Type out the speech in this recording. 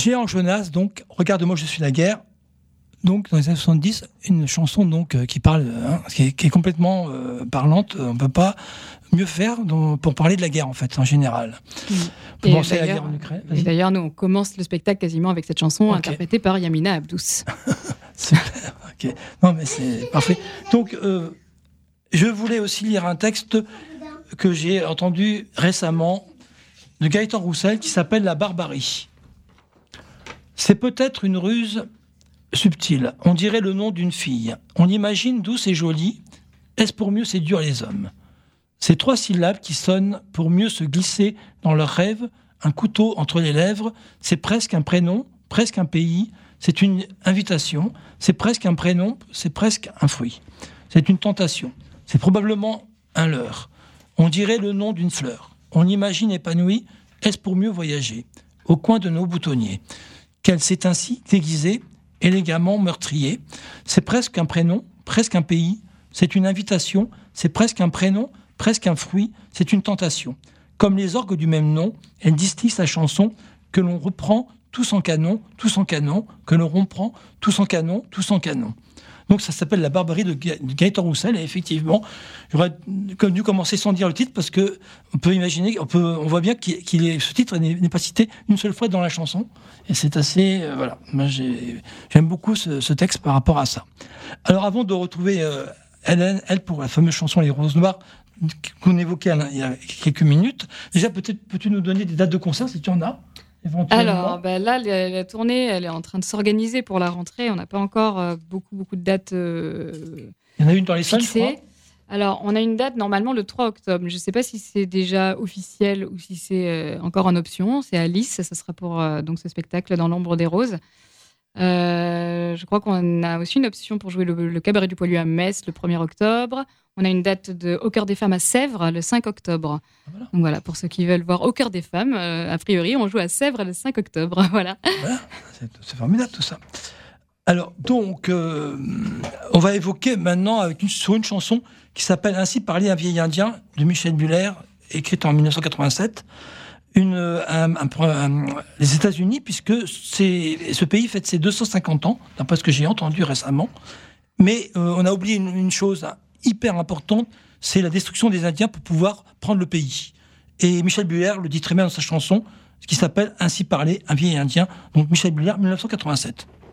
Géant Jonas, donc, Regarde-moi, je suis la guerre. Donc, dans les années 70, une chanson donc, qui parle, qui est complètement parlante. On ne peut pas mieux faire pour parler de la guerre, en fait, en général. Et penser à la guerre en Ukraine. Et d'ailleurs, nous, on commence le spectacle quasiment avec cette chanson interprétée par Yamina Abdous. Super, ok. Non, mais c'est parfait. Donc, je voulais aussi lire un texte que j'ai entendu récemment de Gaëtan Roussel qui s'appelle « La barbarie ». C'est peut-être une ruse subtile. On dirait le nom d'une fille. On l'imagine douce et jolie. Est-ce pour mieux séduire les hommes ? Ces 3 syllabes qui sonnent pour mieux se glisser dans leurs rêves, un couteau entre les lèvres, c'est presque un prénom, presque un pays, c'est une invitation, c'est presque un prénom, c'est presque un fruit. C'est une tentation, c'est probablement un leurre. On dirait le nom d'une fleur. On l'imagine épanouie, est-ce pour mieux voyager ? Au coin de nos boutonniers. Qu'elle s'est ainsi déguisée, élégamment meurtrier. C'est presque un prénom, presque un pays. C'est une invitation, c'est presque un prénom, presque un fruit. C'est une tentation. Comme les orgues du même nom, elle distille sa chanson que l'on reprend tous en canon, que l'on reprend tous en canon, tous en canon. Donc ça s'appelle La barbarie de Gaëtan Roussel, et effectivement, j'aurais dû commencer sans dire le titre, parce que on peut imaginer, on voit bien ce titre n'est pas cité une seule fois dans la chanson, et c'est assez, voilà. Moi, j'aime beaucoup ce texte par rapport à ça. Alors avant de retrouver Hélène, elle pour la fameuse chanson Les Roses Noires qu'on évoquait il y a quelques minutes, déjà peut-être peux-tu nous donner des dates de concert si tu en as ? Alors, là, la tournée, elle est en train de s'organiser pour la rentrée. On n'a pas encore beaucoup de dates Il y en a une dans les salles, je crois. Alors, on a une date normalement le 3 octobre. Je ne sais pas si c'est déjà officiel ou si c'est encore en option. C'est à Lys, ça sera pour donc ce spectacle dans l'ombre des roses. Je crois qu'on a aussi une option pour jouer le Cabaret du Poilu à Metz le 1er octobre. On a une date Au Cœur des Femmes à Sèvres le 5 octobre. Voilà. Donc voilà, pour ceux qui veulent voir Au Cœur des Femmes, a priori, on joue à Sèvres le 5 octobre. Voilà. C'est formidable tout ça. Alors, donc, on va évoquer maintenant sur une chanson qui s'appelle Ainsi parlait un vieil Indien de Michel Buller, écrite en 1987. Les États-Unis, puisque ce pays fête ses 250 ans, d'après ce que j'ai entendu récemment. Mais on a oublié une chose hyper importante, c'est la destruction des Indiens pour pouvoir prendre le pays. Et Michel Buller le dit très bien dans sa chanson, qui s'appelle Ainsi parlait un vieil Indien. Donc Michel Buller, 1987.